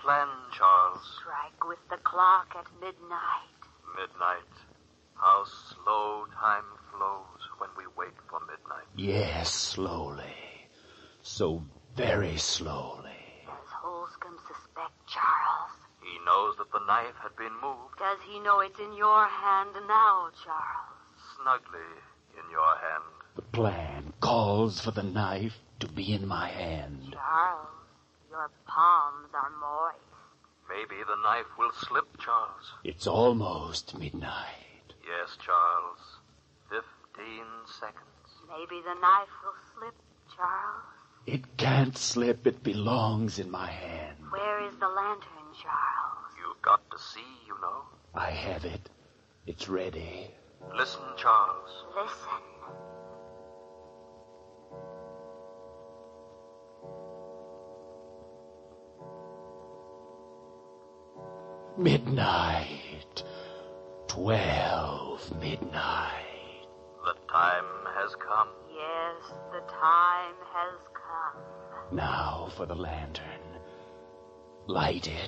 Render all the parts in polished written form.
plan, Charles? Strike with the clock at midnight. Midnight. How slow time flows when we wait for midnight. Yes, slowly. So very slowly. Does Holscomb suspect Charles? He knows that the knife had been moved. Does he know it's in your hand now, Charles? Snugly in your hand. The plan calls for the knife to be in my hand. Charles, your palms are moist. Maybe the knife will slip, Charles. It's almost midnight. Yes, Charles. 15 seconds. Maybe the knife will slip, Charles. It can't slip. It belongs in my hand. Where is the lantern, Charles? You've got to see, you know. I have it. It's ready. Listen, Charles. Listen. Midnight. 12 midnight. The time has come. Yes, the time has come. Now for the lantern. Light it.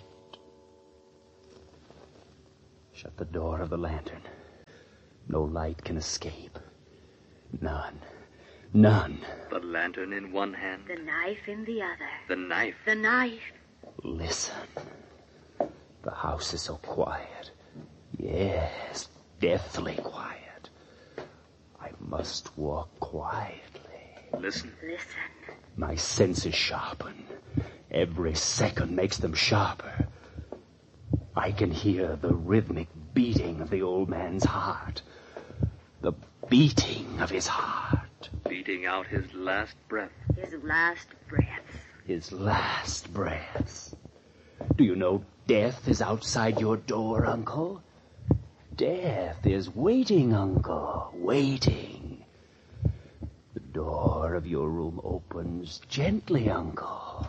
Shut the door of the lantern. No light can escape. None. None. The lantern in one hand. The knife in the other. The knife. The knife. Listen. The house is so quiet. Yes, deathly quiet. I must walk quietly. Listen. Listen. My senses sharpen. Every second makes them sharper. I can hear the rhythmic beating of the old man's heart. The beating of his heart. Beating out his last breath. His last breaths. His last breaths. Do you know death is outside your door, Uncle? Death is waiting, Uncle, waiting. The door of your room opens gently, Uncle.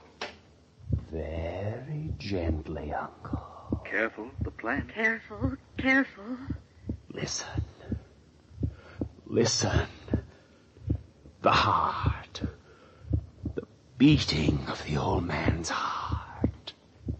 Very gently, Uncle. Careful, the plant. Careful, careful. Listen. Listen. The heart. The beating of the old man's heart.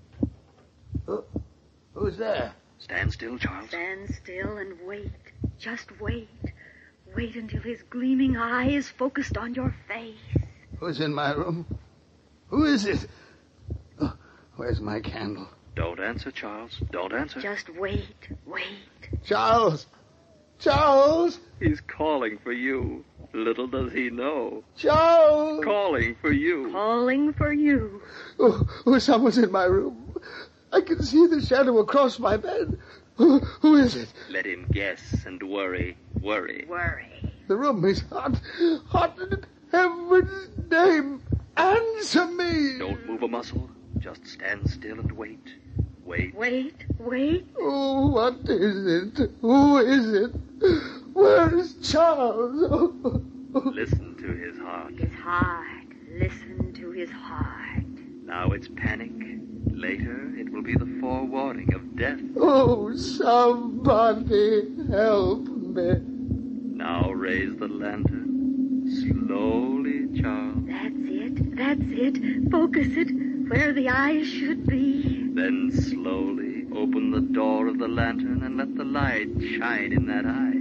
Who's there? Stand still, Charles. Stand still and wait. Just wait. Wait until his gleaming eye is focused on your face. Who's in my room? Who is it? Oh, where's my candle? Don't answer, Charles. Don't answer. Just wait, wait. Charles! Charles! He's calling for you. Little does he know. Charles! Calling for you. Calling for you. Oh, someone's in my room. I can see the shadow across my bed. Who is it? Let him guess and worry. Worry. Worry. The room is hot. Hot in heaven's name. Answer me. Don't move a muscle. Just stand still and wait. Wait. Wait, wait. Oh, what is it? Who is it? Where is Charles? Listen to his heart. His heart. Listen to his heart. Now it's panic. Later, it will be the forewarning of death. Oh, somebody help me. Now raise the lantern. Slowly, Charles. That's it. That's it. Focus it where the eyes should be. Then slowly open the door of the lantern and let the light shine in that eye.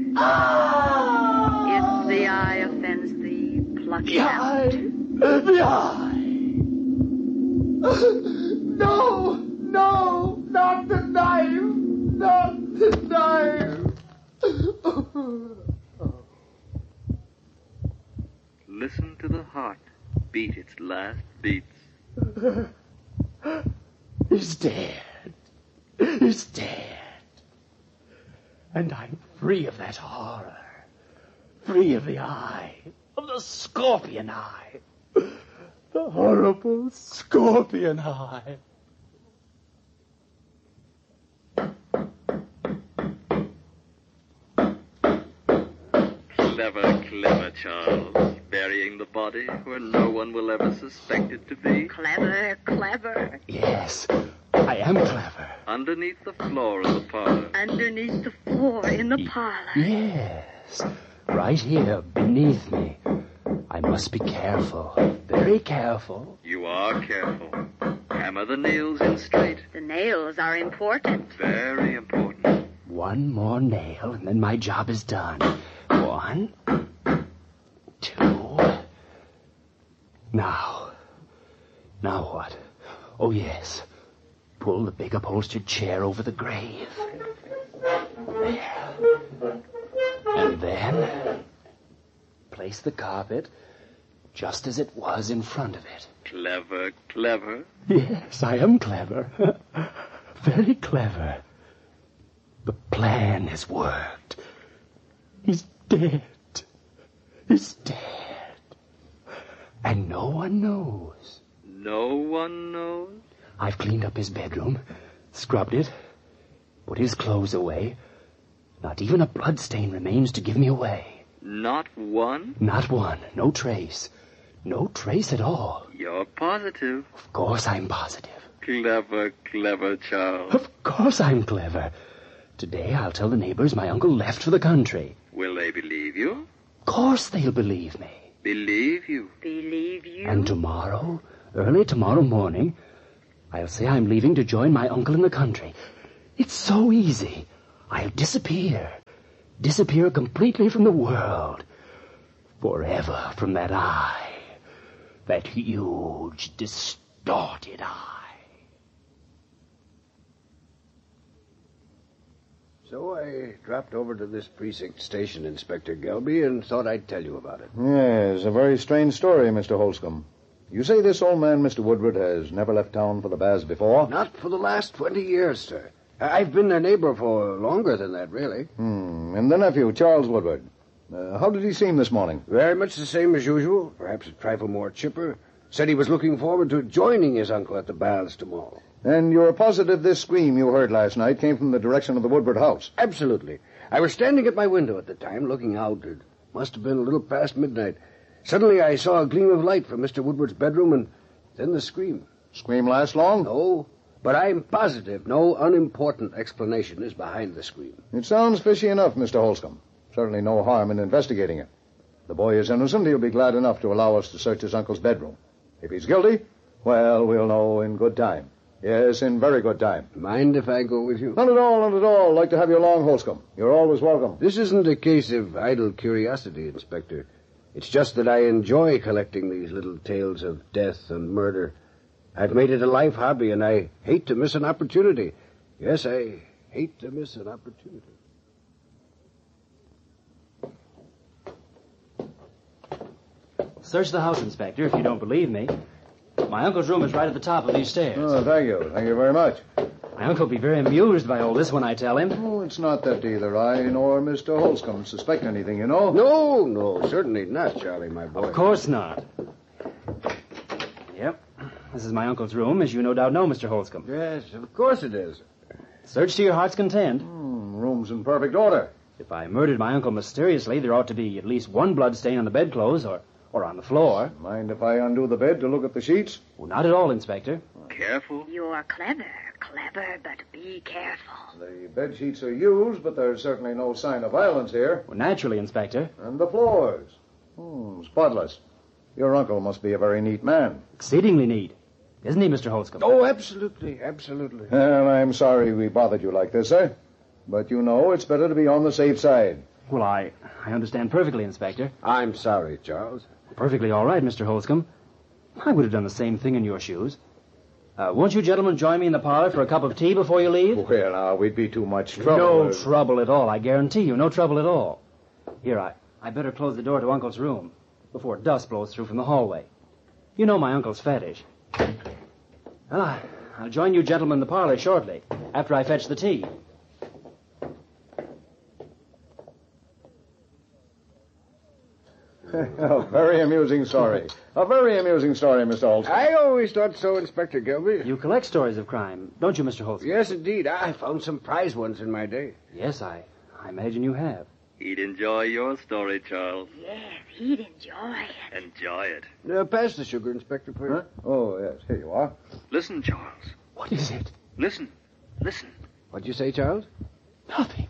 If the eye offends thee, pluck it The out. eye. The eye. No, no, not the knife. Not the knife. Listen to the heart beat its last beats. He's dead. He's dead. And I'm free of that horror. Free of the eye. Of the scorpion eye. The horrible scorpion eye. Clever, clever, Charles. Burying the body where no one will ever suspect it to be. Clever, clever. Yes, I am clever. Underneath the floor of the parlor. Underneath the floor in the parlor. Yes, right here beneath me. I must be careful, very careful. You are careful. Hammer the nails in straight. The nails are important. Very important. One more nail, and then my job is done. 1, 2. Now what? Oh, yes. Pull the big upholstered chair over the grave. There. And then place the carpet just as it was in front of it. Clever, clever. Yes, I am clever. Very clever. The plan has worked. He's dead. He's dead. And no one knows. No one knows? I've cleaned up his bedroom, scrubbed it, put his clothes away. Not even a bloodstain remains to give me away. Not one? Not one. No trace. No trace at all. You're positive. Of course I'm positive. Clever, clever, Charles. Of course I'm clever. Today I'll tell the neighbors my uncle left for the country. Will they believe you? Of course they'll believe me. Believe you? Believe you? And tomorrow, early tomorrow morning, I'll say I'm leaving to join my uncle in the country. It's so easy. I'll disappear. Disappear completely from the world. Forever from that eye. That huge, distorted eye. So I dropped over to this precinct station, Inspector Gelby, and thought I'd tell you about it. Yes, a very strange story, Mr. Holscomb. You say this old man, Mr. Woodward, has never left town for the baths before? Not for the last 20 years, sir. I've been their neighbor for longer than that, really. And the nephew, Charles Woodward. How did he seem this morning? Very much the same as usual, perhaps a trifle more chipper. Said he was looking forward to joining his uncle at the baths tomorrow. And you're positive this scream you heard last night came from the direction of the Woodward house? Absolutely. I was standing at my window at the time, looking out. It must have been a little past midnight. Suddenly I saw a gleam of light from Mr. Woodward's bedroom, and then the scream. Scream last long? No, but I'm positive no unimportant explanation is behind the scream. It sounds fishy enough, Mr. Holscomb. Certainly no harm in investigating it. The boy is innocent. He'll be glad enough to allow us to search his uncle's bedroom. If he's guilty, well, we'll know in good time. Yes, in very good time. Mind if I go with you? Not at all, not at all. I'd like to have you along, Holscomb. You're always welcome. This isn't a case of idle curiosity, Inspector. It's just that I enjoy collecting these little tales of death and murder. I've made it a life hobby, and I hate to miss an opportunity. Yes, I hate to miss an opportunity. Search the house, Inspector, if you don't believe me. My uncle's room is right at the top of these stairs. Oh, thank you. Thank you very much. My uncle will be very amused by all this when I tell him. Oh, it's not that either I nor Mr. Holscomb suspect anything, you know. No, certainly not, Charlie, my boy. Of course not. Yep. This is my uncle's room, as you no doubt know, Mr. Holscomb. Yes, of course it is. Search to your heart's content. Room's in perfect order. If I murdered my uncle mysteriously, there ought to be at least one blood stain on the bedclothes or on the floor. Mind if I undo the bed to look at the sheets? Well, not at all, Inspector. Careful. You're clever, but be careful. The bed sheets are used, but there's certainly no sign of violence here. Well, naturally, Inspector. And the floors? Spotless. Your uncle must be a very neat man. Exceedingly neat. Isn't he, Mr. Holscomb? Oh, absolutely. Well, I'm sorry we bothered you like this, sir. But you know it's better to be on the safe side. Well, I understand perfectly, Inspector. I'm sorry, Charles. Perfectly all right, Mr. Holscomb. I would have done the same thing in your shoes. Won't you gentlemen join me in the parlor for a cup of tea before you leave? Well, now, we'd be too much trouble. No trouble at all, I guarantee you. No trouble at all. Here, I better close the door to Uncle's room before dust blows through from the hallway. You know my uncle's fetish. Well, I'll join you gentlemen in the parlor shortly, after I fetch the tea. A very amusing story. A very amusing story, Mr. Holscomb. I always thought so, Inspector Gelby. You collect stories of crime, don't you, Mr. Holscomb? Yes, indeed. I found some prize ones in my day. Yes, I imagine you have. He'd enjoy your story, Charles. Yes, he'd enjoy it. Enjoy it. Pass the sugar, Inspector, please. Huh? Oh, yes, here you are. Listen, Charles. What is it? Listen. What'd you say, Charles? Nothing.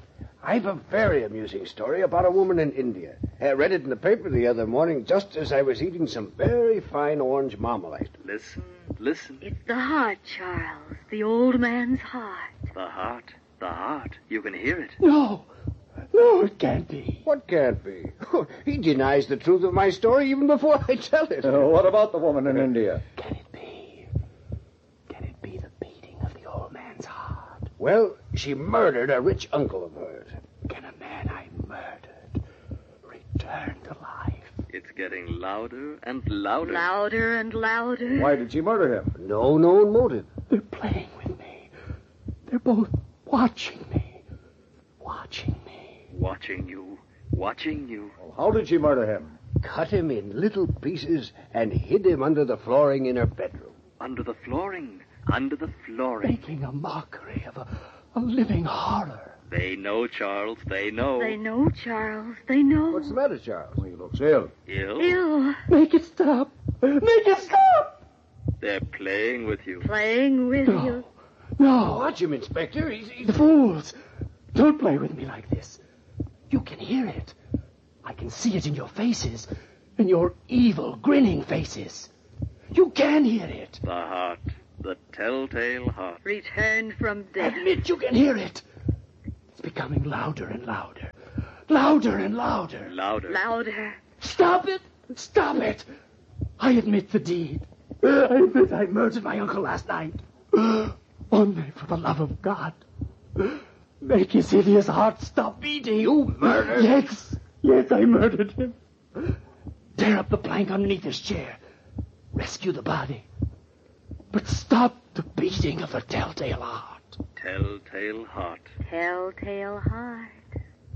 I've a very amusing story about a woman in India. I read it in the paper the other morning just as I was eating some very fine orange marmalade. Listen, listen. It's the heart, Charles. The old man's heart. The heart, the heart. You can hear it. No, it can't be. What can't be? He denies the truth of my story even before I tell it. What about the woman in India? Can it be? Can it be the beating of the old man's heart? Well, she murdered a rich uncle of hers. Can a man I murdered return to life? It's getting louder and louder. Louder and louder. Why did she murder him? No known motive. They're playing with me. They're both watching me. Watching me. Watching you. Watching you. Well, how did she murder him? Cut him in little pieces and hid him under the flooring in her bedroom. Under the flooring. Under the flooring. Making a mockery of a living horror. They know, Charles. They know. They know, Charles. They know. What's the matter, Charles? He looks ill. Ill? Ill. Make it stop. Make it stop. They're playing with you. Playing with you. No. Watch him, Inspector. He's... Fools. Don't play with me like this. You can hear it. I can see it in your faces. In your evil, grinning faces. You can hear it. The heart. The telltale heart. Returned from death. Admit you can hear it. It's becoming louder and louder. Louder and louder. Louder. Louder. Stop it! Stop it! I admit the deed. I admit I murdered my uncle last night. Only for the love of God. Make his hideous heart stop beating. You murdered? Yes, I murdered him. Tear up the plank underneath his chair. Rescue the body. But stop the beating of the telltale heart. Telltale heart. Telltale heart.